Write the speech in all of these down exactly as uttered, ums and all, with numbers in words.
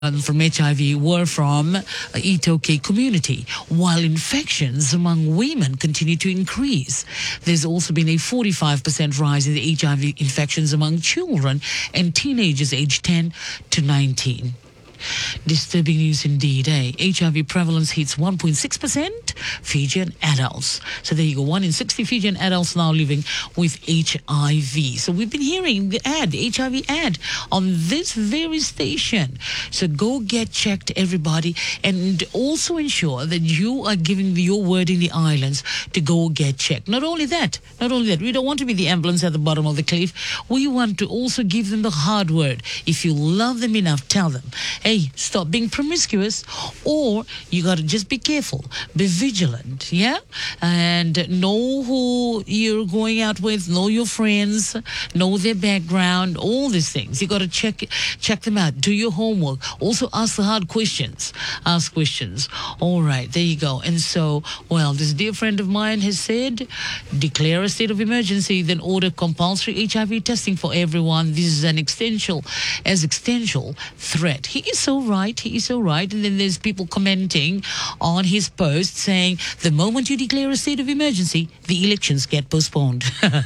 from H I V were from uh, Itoke community, while infections among women continue to increase. There's also been a forty-five percent rise in the H I V infections among children and teenagers aged ten to nineteen. Disturbing news indeed, eh? H I V prevalence hits one point six percent Fijian adults. So there you go, one in sixty Fijian adults now living with H I V. So we've been hearing the ad, the H I V ad on this very station. So go get checked, everybody, and also ensure that you are giving your word in the islands to go get checked. Not only that, not only that, we don't want to be the ambulance at the bottom of the cliff. We want to also give them the hard word. If you love them enough, tell them, hey, stop being promiscuous, or you got to just be careful, be vigilant, yeah? And know who you're going out with, know your friends, know their background, all these things. You got to check check them out. Do your homework. Also ask the hard questions. Ask questions. All right, there you go. And so, well, this dear friend of mine has said, declare a state of emergency, then order compulsory H I V testing for everyone. This is an existential, as existential threat. He is so right. He is so right. And then there's people commenting on his post saying, the moment you declare a state of emergency, the elections get postponed.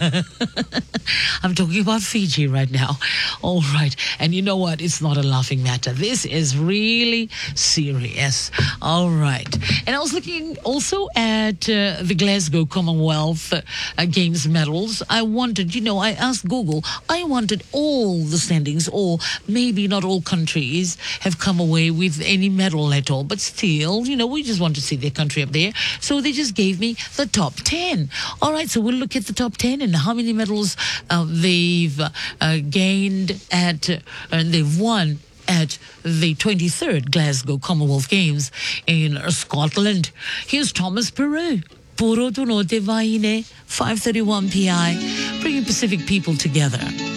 I'm talking about Fiji right now. All right. And you know what? It's not a laughing matter. This is really serious. All right. And I was looking also at uh, the Glasgow Commonwealth uh, Games medals. I wanted, you know, I asked Google, I wanted all the standings, or maybe not all countries have come away with any medal at all, but still, you know, we just want to see their country up there. So they just gave me the top ten. All right, so we'll look at the top ten and how many medals uh, they've uh, gained at, uh, and they've won at the twenty-third Glasgow Commonwealth Games in Scotland. Here's Thomas Peru. Puro tu no te vaine, five thirty-one P I, bringing Pacific people together.